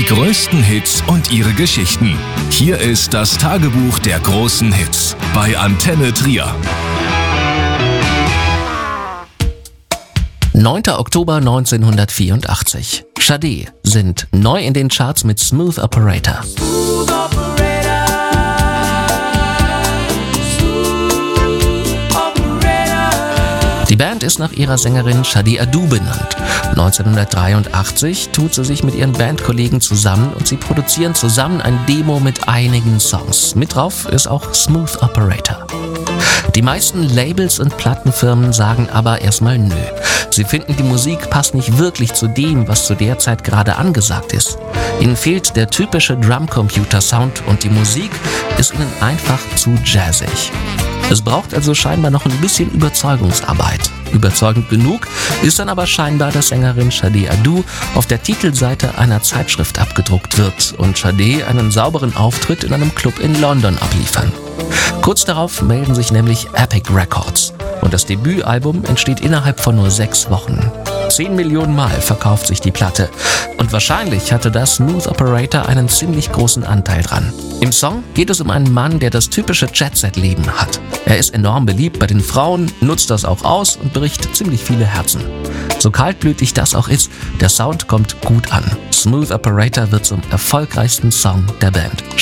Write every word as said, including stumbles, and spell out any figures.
Die größten Hits und ihre Geschichten. Hier ist das Tagebuch der großen Hits bei Antenne Trier. neunter Oktober neunzehnhundertvierundachtzig. Sade sind neu in den Charts mit Smooth Operator. Die Band ist nach ihrer Sängerin Shadi Adu benannt. neunzehnhundertdreiundachtzig tut sie sich mit ihren Bandkollegen zusammen und sie produzieren zusammen ein Demo mit einigen Songs. Mit drauf ist auch Smooth Operator. Die meisten Labels und Plattenfirmen sagen aber erstmal nö. Sie finden, die Musik passt nicht wirklich zu dem, was zu der Zeit gerade angesagt ist. Ihnen fehlt der typische Drumcomputer-Sound und die Musik ist ihnen einfach zu jazzig. Es braucht also scheinbar noch ein bisschen Überzeugungsarbeit. Überzeugend genug ist dann aber scheinbar, dass Sängerin Shadi Adu auf der Titelseite einer Zeitschrift abgedruckt wird und Sade einen sauberen Auftritt in einem Club in London abliefern. Kurz darauf melden sich nämlich Epic Records und das Debütalbum entsteht innerhalb von nur sechs Wochen. Zehn Millionen Mal verkauft sich die Platte und wahrscheinlich hatte das Smooth Operator einen ziemlich großen Anteil dran. Im Song geht es um einen Mann, der das typische Jet-Set-Leben hat. Er ist enorm beliebt bei den Frauen, nutzt das auch aus und bricht ziemlich viele Herzen. So kaltblütig das auch ist, der Sound kommt gut an. Smooth Operator wird zum erfolgreichsten Song der Band.